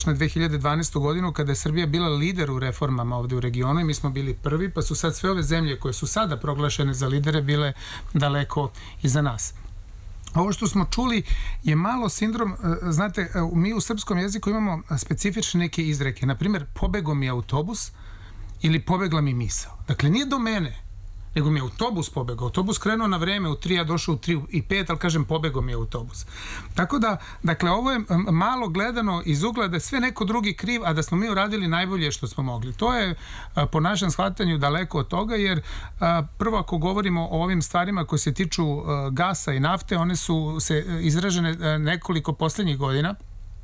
na 2012. godinu kada je Srbija bila lider u reformama ovde u regionu i mi smo bili prvi, pa su sad sve ove zemlje koje su sada proglašene za lidere bile daleko iza nas. Ovo što smo čuli je malo sindrom, znate, mi u srpskom jeziku imamo specifične neke izreke, na primjer, pobegao mi autobus ili pobegla mi misao. Dakle, nije do mene, nego mi je autobus pobegao. Autobus krenuo na vreme u 3, a došao u 3:05, ali kažem pobegao mi je autobus. Tako da, dakle, ovo je malo gledano iz ugla da je sve neko drugi kriv, a da smo mi uradili najbolje što smo mogli. To je po našem shvatanju daleko od toga, jer prvo ako govorimo o ovim stvarima koje se tiču gasa i nafte, one su se izražene nekoliko poslednjih godina,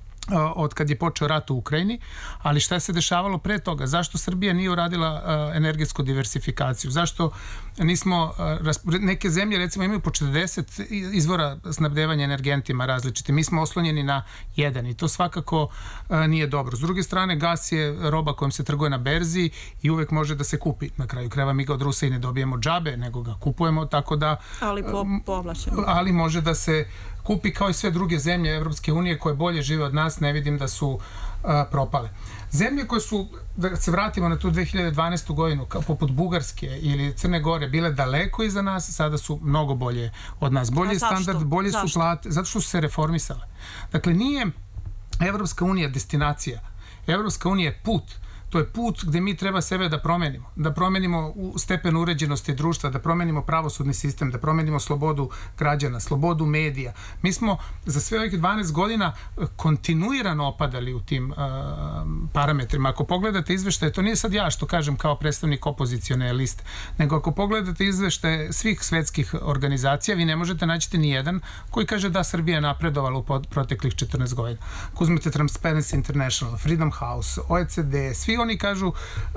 od kad je počeo rat u Ukrajini, ali šta se dešavalo pre toga? Zašto Srbija nije uradila energetsku diversifikaciju? Zašto nismo, neke zemlje recimo imaju po 40 izvora snabdevanja energentima različite, mi smo oslonjeni na jedan i to svakako nije dobro. S druge strane, gas je roba kojom se trguje na berzi i uvek može da se kupi. Na kraju krajeva mi ga od Rusa i ne dobijemo džabe, nego ga kupujemo, tako da... Ali povlačeno. Ali može da se kupi kao i sve druge zemlje Evropske unije koje bolje žive od nas, ne vidim da su propale. Zemlje koje su, da se vratimo na tu 2012. godinu, poput Bugarske ili Crne Gore, bile daleko iza nas, sada su mnogo bolje od nas. Bolji standard, bolje su plate, zato što su se reformisale. Dakle, nije Evropska unija destinacija. Evropska unija je put. To je put gde mi treba sebe da promenimo stepen uređenosti društva, da promenimo pravosudni sistem, da promenimo slobodu građana, slobodu medija. Mi smo za sve ovih 12 godina kontinuirano opadali u tim parametrima. Ako pogledate izveštaje, to nije sad ja što kažem kao predstavnik opozicione liste, nego ako pogledate izveštaje svih svetskih organizacija, vi ne možete naći ni jedan koji kaže da Srbija je napredovala u proteklih 14 godina. Ako uzmete Transparency International, Freedom House, OECD, svi oni kažu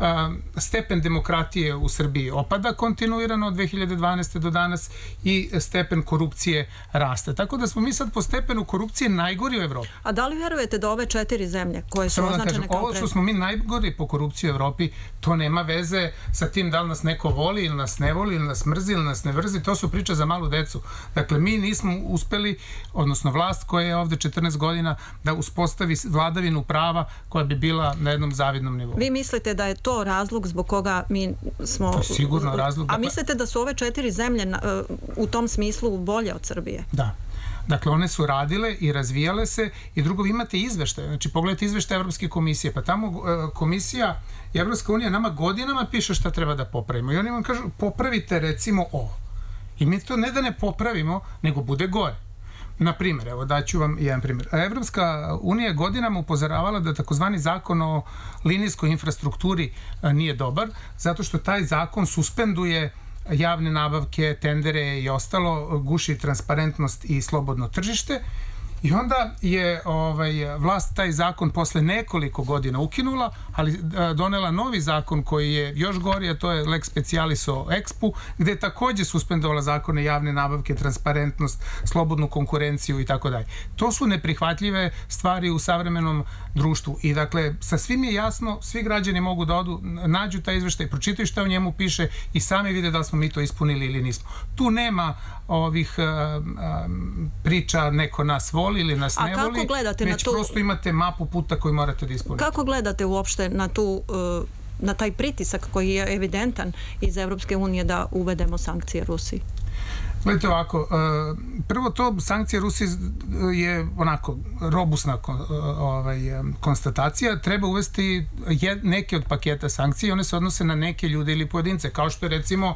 stepen demokratije u Srbiji opada kontinuirano od 2012. do danas i stepen korupcije raste. Tako da smo mi sad po stepenu korupcije najgori u Evropi. A da li verujete da ove 4 zemlje koje su označene kao ovo što smo mi najgori po korupciji u Evropi, to nema veze sa tim da li nas neko voli ili nas ne voli ili nas mrzi ili nas ne vrzi, to su priče za malu decu. Dakle, mi nismo uspeli, odnosno vlast koja je ovde 14 godina, da uspostavi vladavinu prava koja bi bila na jednom zavidnom nivou. Vi mislite da je to razlog zbog koga mi smo... To je sigurno razlog. A mislite da su ove 4 zemlje u tom smislu bolje od Srbije? Da. Dakle, one su radile i razvijale se i drugo, vi imate izveštaje. Znači, pogledajte izveštaje Evropske komisije, pa tamo komisija i Evropska unija nama godinama piše šta treba da popravimo. I oni vam kažu, popravite recimo ovo. I mi to ne da ne popravimo, nego bude gore. Na primjer, evo daću vam jedan primjer. Evropska unija godinama upozoravala da takozvani zakon o linijskoj infrastrukturi nije dobar, zato što taj zakon suspenduje javne nabavke, tendere i ostalo, guši transparentnost i slobodno tržište. I onda je vlast taj zakon posle nekoliko godina ukinula, ali donela novi zakon koji je još gori, a to je Lex Specialis o EXPU, gde je takođe suspendovala zakone javne nabavke, transparentnost, slobodnu konkurenciju i tako dalje. To su neprihvatljive stvari u savremenom društvu i dakle, sa svim je jasno, svi građani mogu da odu, nađu taj izveštaj, pročitaju šta u njemu piše i sami vide da smo mi to ispunili ili nismo. Tu nema ovih priča neko nas voli ili nas ne voli, već prosto imate mapu puta koju morate da ispunite. Kako gledate uopšte na taj pritisak koji je evidentan iz Evropske unije da uvedemo sankcije Rusiji? Gledajte ovako, prvo to sankcije Rusiji je onako robustna konstatacija. Treba uvesti neke od paketa sankcije, one se odnose na neke ljude ili pojedince, kao što je recimo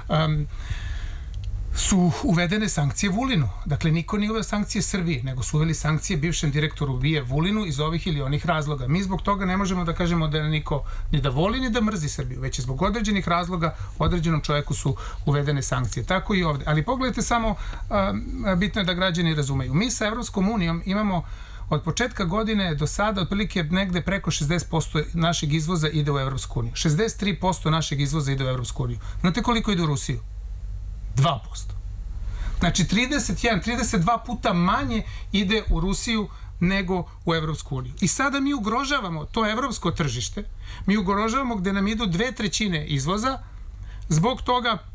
su uvedene sankcije Vulinu. Dakle, niko nije uveo sankcije Srbiji, nego su uveli sankcije bivšem direktoru BIA Vulinu iz ovih ili onih razloga. Mi zbog toga ne možemo da kažemo da niko ni da voli ni da mrzi Srbiju, već je zbog određenih razloga određenom čovjeku su uvedene sankcije. Tako i ovde. Ali pogledajte samo, bitno je da građani razumeju. Mi sa Evropskom unijom imamo od početka godine do sada otprilike negde preko 60% našeg izvoza ide u Evropsku uniju. 63% našeg izvoza ide u Evropsku uniju. Znate koliko ide u Rusiju? 2%. Znači 32 puta manje ide u Rusiju nego u Evropsku uniju. I sada mi ugrožavamo to evropsko tržište, mi ugrožavamo gde nam idu 2/3 izvoza zbog toga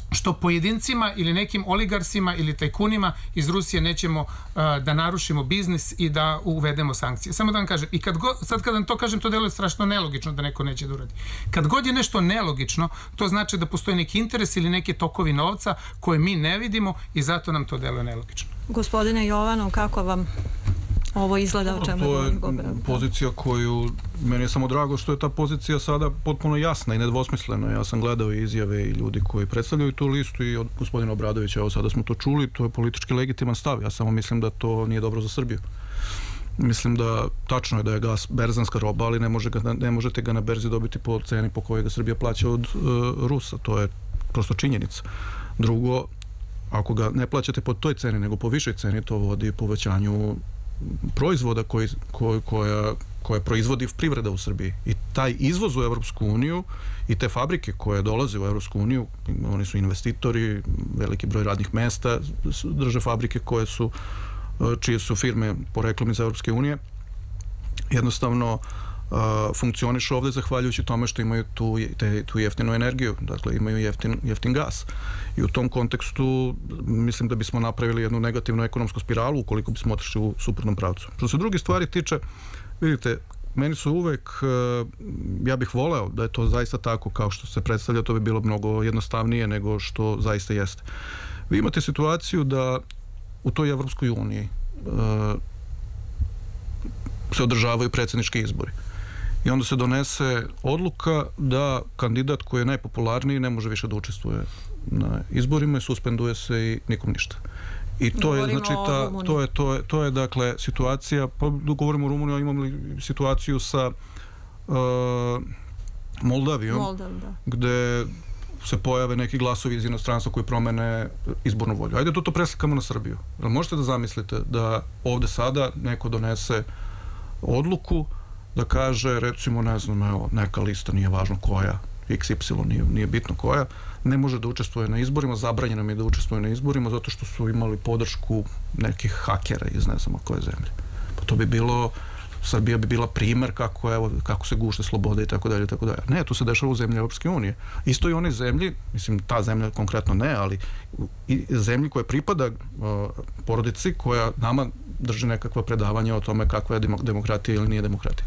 što pojedincima ili nekim oligarsima ili tajkunima iz Rusije nećemo da narušimo biznis i da uvedemo sankcije. Samo da vam kažem, i sad kad vam to kažem, to deluje strašno nelogično da neko neće da uradi. Kad god je nešto nelogično, to znači da postoji neki interes ili neki tokovi novca koje mi ne vidimo i zato nam to deluje nelogično. Gospodine Jovanov, kako vam ovo izgleda, o čemu to je pozicija koju, meni je samo drago što je ta pozicija sada potpuno jasna i nedvosmislena. Ja sam gledao izjave i ljudi koji predstavljaju tu listu i od gospodina Obradovića, evo sada smo to čuli, to je politički legitiman stav. Ja samo mislim da to nije dobro za Srbiju. Mislim da tačno je da je gas berzanska roba, ali ne možete ga na berzi dobiti po ceni po kojoj ga Srbija plaća od Rusa. To je prosto činjenica. Drugo, ako ga ne plaćate po toj ceni, nego po višoj ceni, to vodi povećanju proizvoda koje proizvodi privreda u Srbiji. I taj izvoz u Evropsku uniju i te fabrike koje dolaze u Evropsku uniju, oni su investitori, veliki broj radnih mesta, drže fabrike čije su firme poreklom iz Evropske unije, jednostavno funkcionišu ovde zahvaljujući tome što imaju tu jeftinu energiju, dakle imaju jeftin gas. I u tom kontekstu mislim da bismo napravili jednu negativnu ekonomsku spiralu ukoliko bismo otišli u suprotnom pravcu. Što se druge stvari tiče, vidite, meni su uvek, ja bih voleo da je to zaista tako kao što se predstavlja, to bi bilo mnogo jednostavnije nego što zaista jeste. Vi imate situaciju da u toj Evropskoj uniji se održavaju predsjednički izbori. I onda se donese odluka da kandidat koji je najpopularniji ne može više da učestvuje na izborima i suspenduje se i nikom ništa. I to je, znači, to je dakle situacija, pa govorimo o Rumuniji, a imamo li situaciju sa Moldavijom, gde se pojave neki glasovi iz inostranstva koji promene izbornu volju. Ajde to preslikamo na Srbiju. Možete da zamislite da ovde sada neko donese odluku da kaže, recimo, ne znam, evo, neka lista, nije važno koja, XY, nije bitno koja, ne može da učestvuje na izborima, zabranjeno mi je da učestvuje na izborima zato što su imali podršku nekih hakera iz ne znam koje zemlje. Pa to bi bilo, Srbija bi bila primer kako se guše slobode i tako dalje, tako dalje. Ne, to se dešava u zemlji Europske unije. Isto i one zemlji, mislim, ta zemlja konkretno ne, ali i zemlji koja pripada porodici, koja nama drži nekakva predavanja o tome kakva je demokratija ili nije demokratija.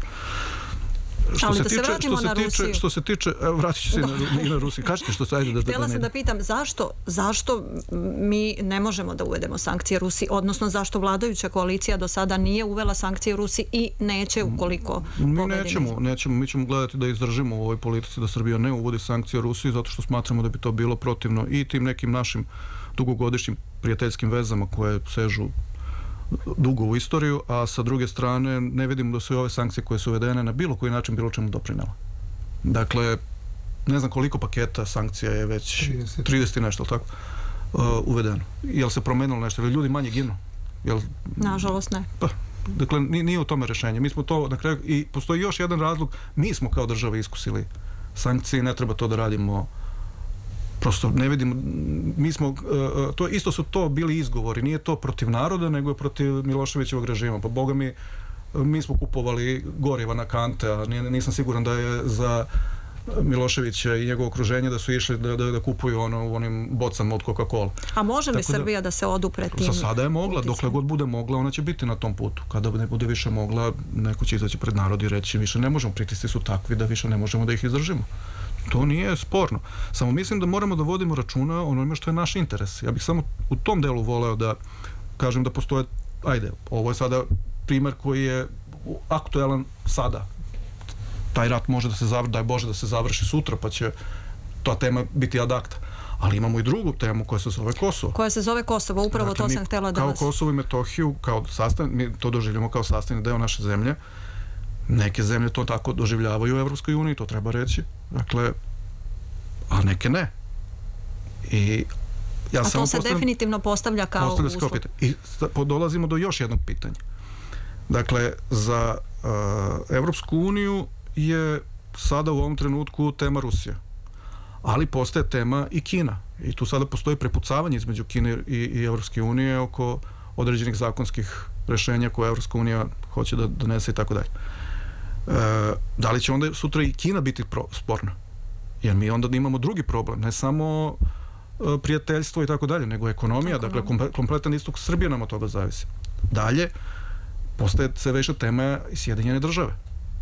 Ali da se vratimo na Rusiju. Što se tiče, vratit ću se i na Rusiju. Kažete što se, ajde da... Htjela sam da pitam zašto mi ne možemo da uvedemo sankcije Rusiji, odnosno zašto vladajuća koalicija do sada nije uvela sankcije Rusiji i neće ukoliko pobedi? Mi ćemo gledati da izdržimo u ovoj politici da Srbija ne uvodi sankcije Rusiji zato što smatramo da bi to bilo protivno i tim nekim našim dugogodišnjim prijateljskim vezama koje sežu dugo u istoriju, a sa druge strane ne vidimo da su ove sankcije koje su uvedene na bilo koji način bilo čemu doprinela. Dakle, ne znam koliko paketa sankcija je već 30 i nešto, tako, uvedeno. Jel se promenilo nešto? Jel ljudi manje ginu? Nažalost ne. Pa, dakle, nije u tome rešenje. Mi smo to na kraju, i postoji još jedan razlog, mi smo kao država iskusili sankcije, ne treba to da radimo. Prosto ne vidimo, isto su to bili izgovori, nije to protiv naroda, nego je protiv Miloševićevog režima. Pa boga mi smo kupovali goriva na kante, a nisam siguran da je za Miloševića i njegovo okruženje da su išli da kupuju u onim bocama od Coca-Cola. A može li Srbija da se odupre tim? Za sada je mogla, dokle god bude mogla, ona će biti na tom putu. Kada ne bude više mogla, neko će izaći pred narod i reći više ne možemo, pritisci su takvi da više ne možemo da ih izdržimo. To nije sporno. Samo mislim da moramo da vodimo računa o onome što je naš interes. Ja bih samo u tom delu voleo da kažem da postoje, ajde, ovo je sada primer koji je aktuelan sada. Taj rat može da se završi, daj Bože da se završi sutra, pa će ta tema biti ad acta. Ali imamo i drugu temu koja se zove Kosovo. Koja se zove Kosovo, upravo dakle, to sam htjela da vas... Kao Kosovo i Metohiju, mi to doživljamo kao sastavni deo naše zemlje. Neke zemlje to tako doživljavaju u Evropskoj uniji, to treba reći. Dakle, a neke ne. A to se definitivno postavlja kao uslov. I dolazimo do još jednog pitanja. Dakle, za Evropsku uniju je sada u ovom trenutku tema Rusija. Ali postaje tema i Kina. I tu sada postoji prepucavanje između Kine i Evropske unije oko određenih zakonskih rešenja koje Evropska unija hoće da donese i tako dalje. Da li će onda sutra i Kina biti sporna? Jer mi onda imamo drugi problem, ne samo prijateljstvo i tako dalje, nego ekonomija, dakle kompletan istok Srbije nam od toga zavisi. Dalje, postaje sve veća tema i Sjedinjene države.